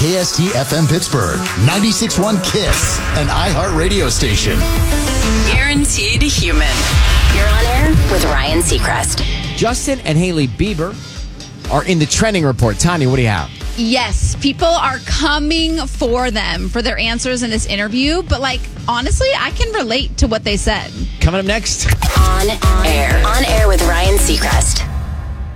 KST FM Pittsburgh, 96.1 KISS, an iHeart radio station. Guaranteed human. You're on air with Ryan Seacrest. Justin and Hailey Bieber are in the trending report. Tanya, what do you have? Yes, people are coming for them for their answers in this interview. But, honestly, I can relate to what they said. Coming up next. On air with Ryan Seacrest.